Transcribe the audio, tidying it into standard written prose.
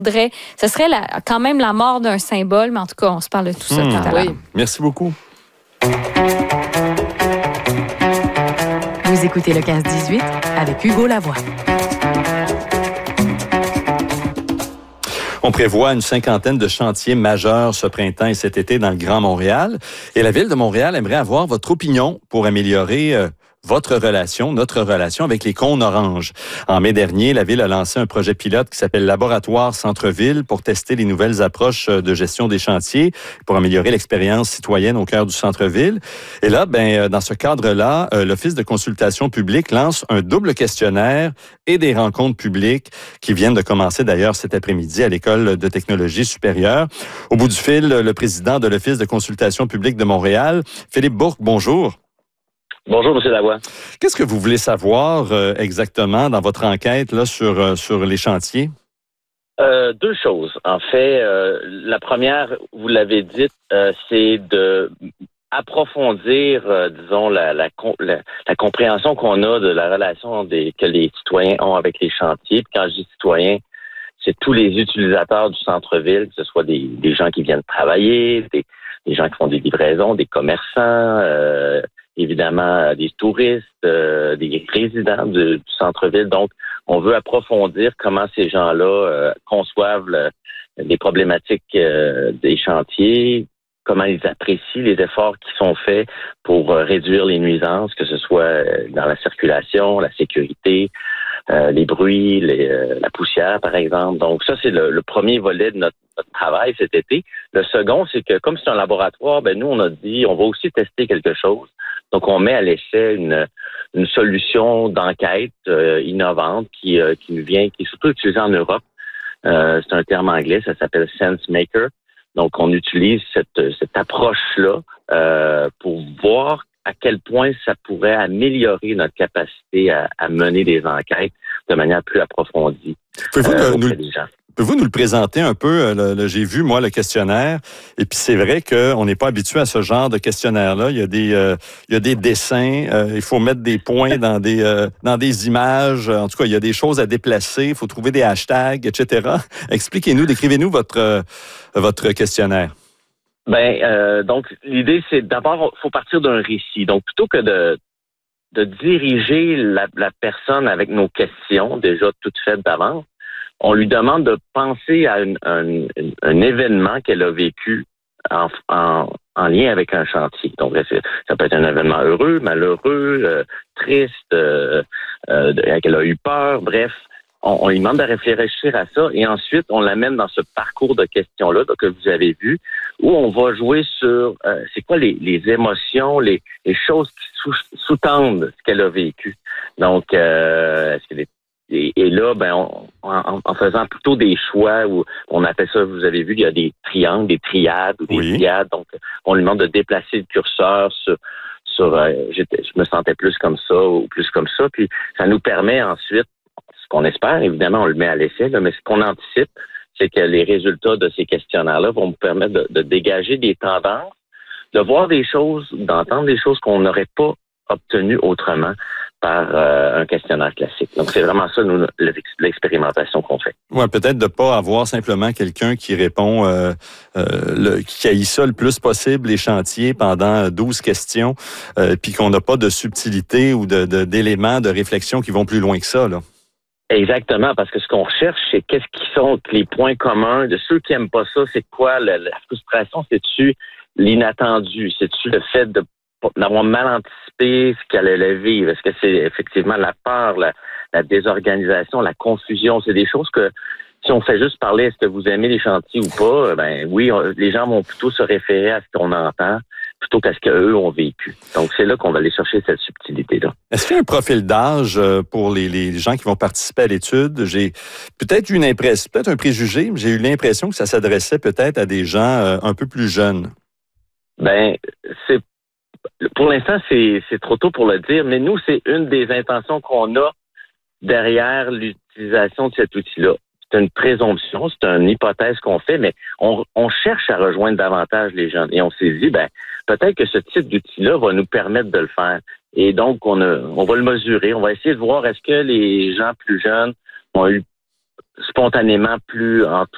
Ce serait quand même la mort d'un symbole, mais en tout cas, on se parle de tout ça tout à l'heure. Oui. Merci beaucoup. Vous écoutez le 15-18 avec Hugo Lavoie. On prévoit une 50aine de chantiers majeurs ce printemps et cet été dans le Grand Montréal. Et la Ville de Montréal aimerait avoir votre opinion pour améliorer notre relation avec les cônes oranges. En mai dernier, la Ville a lancé un projet pilote qui s'appelle Laboratoire Centre-Ville pour tester les nouvelles approches de gestion des chantiers, pour améliorer l'expérience citoyenne au cœur du centre-ville. Et là, dans ce cadre-là, l'Office de consultation publique lance un double questionnaire et des rencontres publiques qui viennent de commencer d'ailleurs cet après-midi à l'École de technologie supérieure. Au bout du fil, le président de l'Office de consultation publique de Montréal, Philippe Bourque, bonjour. Bonjour, M. Lavoie. Qu'est-ce que vous voulez savoir exactement dans votre enquête là, sur les chantiers? Deux choses. En fait, la première, vous l'avez dit, c'est de approfondir, disons, la compréhension qu'on a de la relation que les citoyens ont avec les chantiers. Puis quand je dis citoyens, c'est tous les utilisateurs du centre-ville, que ce soit des gens qui viennent travailler, des gens qui font des livraisons, des commerçants, évidemment des touristes, des résidents du centre-ville. Donc, on veut approfondir comment ces gens-là conçoivent les problématiques des chantiers, comment ils apprécient les efforts qui sont faits pour réduire les nuisances, que ce soit dans la circulation, la sécurité, les bruits, la poussière, par exemple. Donc, ça, c'est le premier volet de notre travail cet été. Le second, c'est que comme c'est un laboratoire, nous, on a dit, on va aussi tester quelque chose. Donc, on met à l'essai une solution d'enquête innovante qui nous vient, qui est surtout utilisée en Europe. C'est un terme anglais, ça s'appelle SenseMaker. Donc, on utilise cette approche-là pour voir à quel point ça pourrait améliorer notre capacité à mener des enquêtes de manière plus approfondie. Pouvez-vous nous le présenter un peu? J'ai vu, moi, le questionnaire, et puis c'est vrai qu'on n'est pas habitué à ce genre de questionnaire-là. Il y a des dessins, il faut mettre des points dans des images. En tout cas, il y a des choses à déplacer, il faut trouver des hashtags, etc. Expliquez-nous, décrivez-nous votre questionnaire. Donc, l'idée, c'est d'abord, il faut partir d'un récit. Donc, plutôt que de diriger la personne avec nos questions, déjà toutes faites d'avance, on lui demande de penser à un événement qu'elle a vécu en lien avec un chantier. Donc, ça peut être un événement heureux, malheureux, triste, qu'elle a eu peur, bref. On lui demande de réfléchir à ça et ensuite, on l'amène dans ce parcours de questions-là que vous avez vu, où on va jouer sur c'est quoi les émotions, les choses qui sous-tendent ce qu'elle a vécu. Donc, et là, en faisant plutôt des choix où on appelle ça, vous avez vu, il y a des triangles, des triades ou des triades. Donc, on lui demande de déplacer le curseur sur je me sentais plus comme ça ou plus comme ça. Puis, ça nous permet ensuite, ce qu'on espère, évidemment, on le met à l'essai, mais ce qu'on anticipe, c'est que les résultats de ces questionnaires-là vont nous permettre de dégager des tendances, de voir des choses, d'entendre des choses qu'on n'aurait pas obtenues autrement par un questionnaire classique. Donc, c'est vraiment ça, nous, l'expérimentation qu'on fait. Oui, peut-être de ne pas avoir simplement quelqu'un qui répond, qui haït ça le plus possible, les chantiers, pendant 12 questions, puis qu'on n'a pas de subtilité ou d'éléments de réflexion qui vont plus loin que ça, là. Exactement, parce que ce qu'on recherche, c'est qu'est-ce qui sont les points communs de ceux qui aiment pas ça, c'est quoi la frustration, c'est-tu l'inattendu, c'est-tu le fait d'avoir mal anticipé ce qu'elle allait vivre, est-ce que c'est effectivement la peur, la désorganisation, la confusion, c'est des choses que si on fait juste parler, est-ce que vous aimez les chantiers ou pas, oui, les gens vont plutôt se référer à ce qu'on entend plutôt qu'à ce qu'eux ont vécu. Donc, c'est là qu'on va aller chercher cette subtilité-là. Est-ce qu'il y a un profil d'âge pour les gens qui vont participer à l'étude? J'ai peut-être eu une impression, peut-être un préjugé, mais j'ai eu l'impression que ça s'adressait peut-être à des gens un peu plus jeunes. Pour l'instant, c'est trop tôt pour le dire, mais nous, c'est une des intentions qu'on a derrière l'utilisation de cet outil-là. C'est une présomption, c'est une hypothèse qu'on fait, mais on cherche à rejoindre davantage les jeunes. Et on s'est dit, peut-être que ce type d'outil-là va nous permettre de le faire. Et donc, on va le mesurer. On va essayer de voir est-ce que les gens plus jeunes ont eu spontanément plus